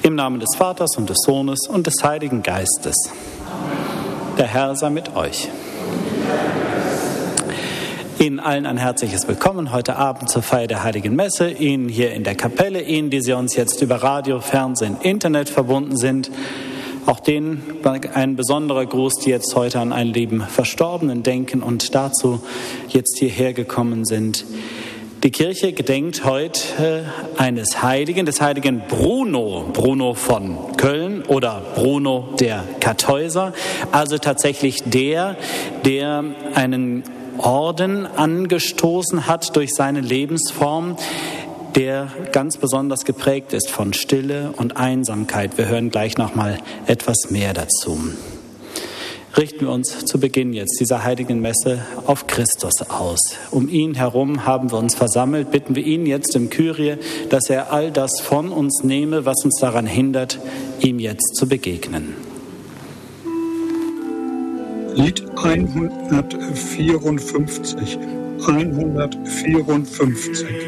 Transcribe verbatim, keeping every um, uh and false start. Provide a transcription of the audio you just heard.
Im Namen des Vaters und des Sohnes und des Heiligen Geistes. Der Herr sei mit euch. Ihnen allen ein herzliches Willkommen heute Abend zur Feier der Heiligen Messe, Ihnen hier in der Kapelle, Ihnen, die Sie uns jetzt über Radio, Fernsehen, Internet verbunden sind, auch denen ein besonderer Gruß, die jetzt heute an einen lieben Verstorbenen denken und dazu jetzt hierher gekommen sind. Die Kirche gedenkt heute eines Heiligen, des heiligen Bruno, Bruno von Köln oder Bruno der Kartäuser, also tatsächlich der, der einen Orden angestoßen hat durch seine Lebensform, der ganz besonders geprägt ist von Stille und Einsamkeit. Wir hören gleich noch mal etwas mehr dazu. Richten wir uns zu Beginn jetzt dieser heiligen Messe auf Christus aus. Um ihn herum haben wir uns versammelt. Bitten wir ihn jetzt im Kyrie, dass er all das von uns nehme, was uns daran hindert, ihm jetzt zu begegnen. Lied hundertvierundfünfzig. hundertvierundfünfzig.